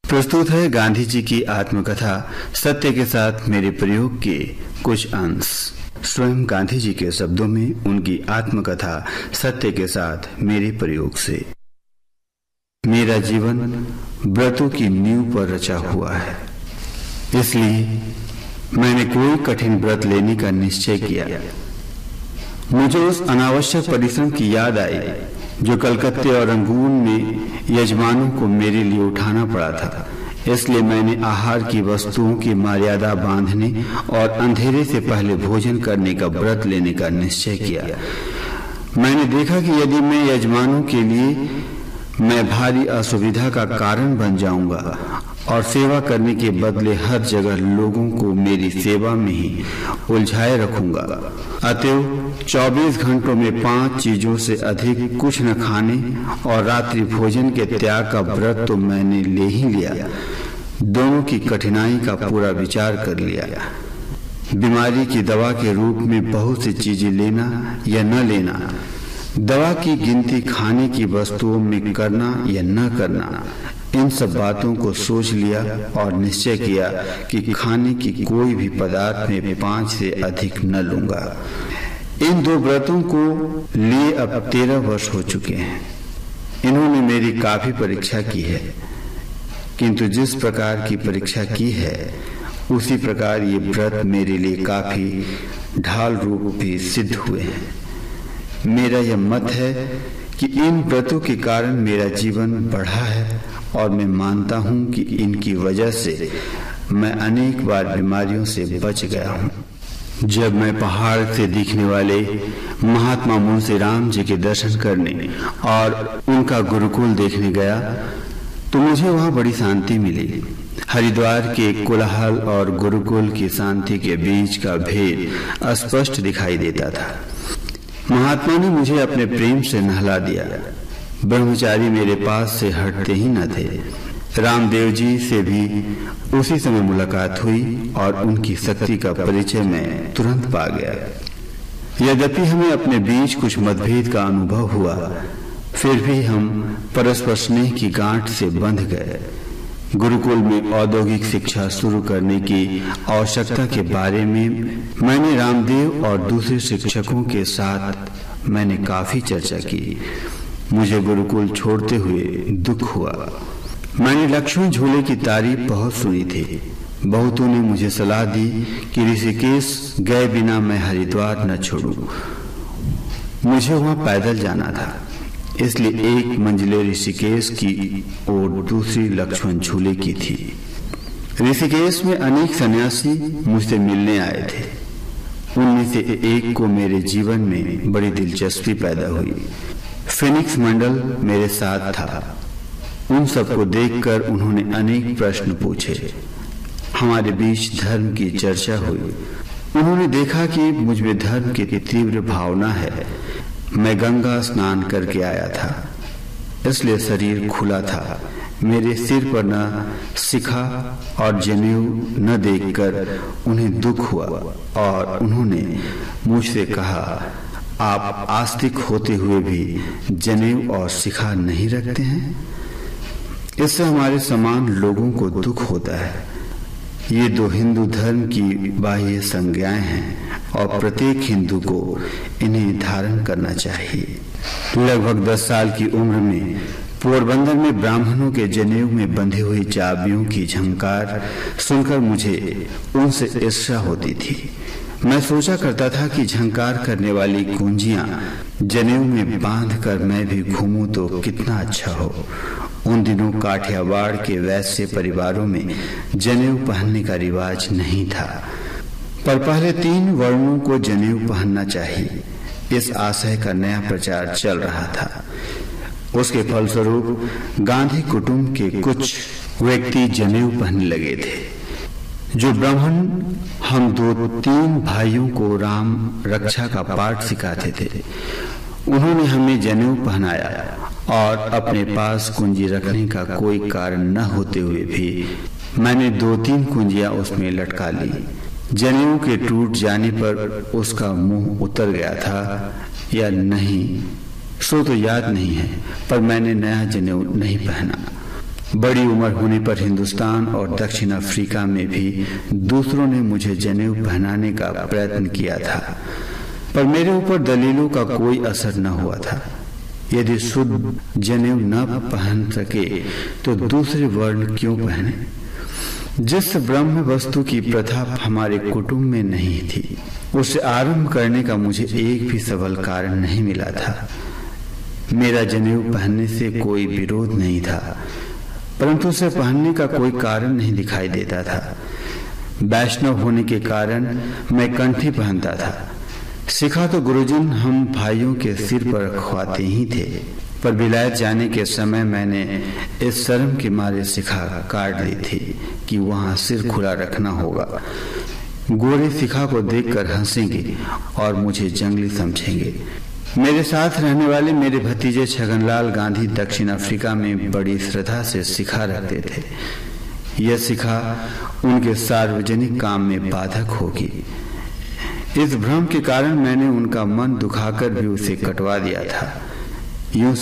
प्रस्तुत है गांधी जी की आत्मकथा सत्य के साथ मेरे प्रयोग के कुछ अंश। स्वयं गांधी जी के शब्दों में उनकी आत्मकथा सत्य के साथ मेरे प्रयोग से। मेरा जीवन व्रतों की नींव पर रचा हुआ है, इसलिए मैंने कोई कठिन व्रत लेने का निश्चय किया। मुझे उस अनावश्यक परिश्रम की याद आई जो कलकत्ते और रंगून में यजमानों को मेरे लिए उठाना पड़ा था। इसलिए मैंने आहार की वस्तुओं की मर्यादा बांधने और अंधेरे से पहले भोजन करने का व्रत लेने का निश्चय किया। मैंने देखा कि यदि मैं यजमानों के लिए मैं भारी असुविधा का कारण बन जाऊंगा और सेवा करने के बदले हर जगह लोगों को मेरी सेवा में ही उलझाए रखूंगा, अतएव 24 घंटों में 5 चीजों से अधिक कुछ न खाने और रात्रि भोजन के त्याग का व्रत तो मैंने ले ही लिया। दोनों की कठिनाई का पूरा विचार कर लिया। बीमारी की दवा के रूप में बहुत सी चीजें लेना या न लेना, दवा की गिनती खाने की वस्तुओं में करना या न करना, इन सब बातों को सोच लिया और निश्चय किया कि खाने की कोई भी पदार्थ में 5 से अधिक न लूंगा। इन 2 व्रतों को लिए अब 13 वर्ष हो चुके हैं। इन्होंने मेरी काफी परीक्षा की है, किंतु जिस प्रकार की परीक्षा की है उसी प्रकार ये व्रत मेरे लिए काफी ढाल रूप भी सिद्ध हुए हैं। मेरा यह मत है कि इन व्रतों के कारण मेरा जीवन बढ़ा है और मैं मानता हूं कि इनकी वजह से मैं अनेक बार बीमारियों से बच गया हूं। जब मैं पहाड़ से दिखने वाले महात्मा मुंशी राम जी के दर्शन करने और उनका गुरुकुल देखने गया तो मुझे वहां बड़ी शांति मिली। हरिद्वार के कोलाहल और गुरुकुल की शांति के बीच का भेद स्पष्ट दिखाई देता था। महात्मा ने मुझे अपने प्रेम से नहला दिया। ब्रह्मचारी मेरे पास से हटते ही न थे। रामदेव जी से भी उसी समय मुलाकात हुई और उनकी शक्ति का परिचय मैं तुरंत पा गया। यद्यपि हमें अपने बीच कुछ मतभेद का अनुभव हुआ, फिर भी हम परस्पर स्नेह की गांठ से बंध गए। गुरुकुल में औद्योगिक शिक्षा शुरू करने की आवश्यकता के बारे में मैंने रामदेव और दूसरे शिक्षकों के साथ मैंने काफी चर्चा की। मुझे गुरुकुल छोड़ते हुए दुख हुआ। मैंने लक्ष्मण झूले की तारीफ बहुत सुनी थी। बहुतों ने मुझे सलाह दी कि ऋषिकेश गए बिना मैं हरिद्वार न छोड़ूं। मुझे वहां पैदल जाना था, इसलिए एक मंजिले ऋषिकेश की और दूसरी लक्ष्मण झूले की थी। ऋषिकेश में अनेक सन्यासी मुझसे मिलने आए थे। उनमें से एक को मेरे जीवन में बड़ी दिलचस्पी पैदा हुई। फिनिक्स मंडल मेरे साथ था। उन सबको देखकर उन्होंने अनेक प्रश्न पूछे। हमारे बीच धर्म की चर्चा हुई। उन्होंने देखा कि मुझ में धर्म की तीव्र भावना है। मैं गंगा स्नान करके आया था, इसलिए शरीर खुला था। मेरे सिर पर न शिखा और जनेऊ न देखकर उन्हें दुख हुआ और उन्होंने मुझसे कहा, आप आस्तिक होते हुए भी जनेऊ और शिखा नहीं रखते हैं? इससे हमारे समान लोगों को दुख होता है। ये 2 हिंदू धर्म की बाह्य संज्ञाएं हैं और प्रत्येक हिंदू को इन्हें धारण करना चाहिए। लगभग 10 साल की उम्र में पोरबंदर में ब्राह्मणों के जनेऊ में बंधी हुई चाबियों की झंकार सुनकर मुझे उनसे ईर्ष्या होती थी। मैं सोचा करता था कि झंकार करने वाली कुंजियां जनेऊ में बांधकर मैं भी घूमूं तो कितना अच्छा हो। उन दिनों काठियावाड़ के वैश्य परिवारों में जनेऊ पहनने का रिवाज नहीं था, पर पहले 3 वर्णों को जनेऊ पहनना चाहिए, इस आशय का नया प्रचार चल रहा था। उसके फलस्वरूप गांधी कुटुंब के कुछ व्यक्ति जनेऊ पहनने लगे थे। जो ब्राह्मण हम 2-3 भाइयों को राम रक्षा का पाठ सिखाते थे, उन्होंने हमें जनेऊ पहनाया और अपने पास कुंजी रखने का कोई कारण न होते हुए भी मैंने 2-3 कुंजियां उसमें लटका ली। जनेऊ के टूट जाने पर उसका मुंह उतर गया था या नहीं सो तो याद नहीं है, पर मैंने नया जनेऊ नहीं पहना। बड़ी उम्र होने पर हिंदुस्तान और दक्षिण अफ्रीका में भी दूसरों ने मुझे जनेऊ पहनाने का प्रयत्न किया था, पर मेरे ऊपर दलीलों का कोई असर न हुआ था। यदि शुद्ध जनेऊ न पहन सके तो दूसरे वर्ण क्यों पहने? जिस ब्रह्म वस्तु की प्रथा हमारे कुटुंब में नहीं थी, उसे आरंभ करने का मुझे एक भी सबल कारण नहीं मिला था। मेरा जनेऊ पहनने से कोई विरोध नहीं था, परंतु उसे पहनने का कोई कारण नहीं दिखाई देता था। वैष्णव होने के कारण मैं कंठी पहनता था। सिखा तो गुरुजन हम भाइयों के सिर पर रखवाते ही थे, पर विलायत जाने के समय मैंने इस शर्म के मारे सिखा काट ली थी कि वहां सिर खुला रखना होगा। गोरे सिखा को देखकर हंसेंगे और मुझे जंगली समझेंगे। मेरे साथ रहने वाले मेरे भतीजे छगनलाल गांधी दक्षिण अफ्रीका में बड़ी श्रद्धा से सिखा रखते थे। यह सिखा उनके सार्वजनिक काम में बाधक होगी। इस भ्रम के कारण मैंने उनका मन दुखाकर भी उसे कटवा दिया था। यूं